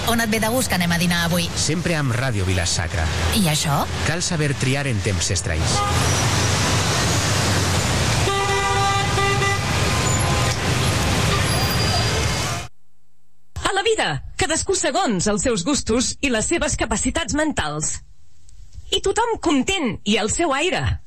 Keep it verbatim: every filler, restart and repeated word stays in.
On et ve de gust que anem a dinar avui? Sempre amb Ràdio Vila-sacra. I això? Cal saber triar en temps estranys. A la vida, cadascú segons els seus gustos i les seves capacitats mentals. I tothom content i al seu aire.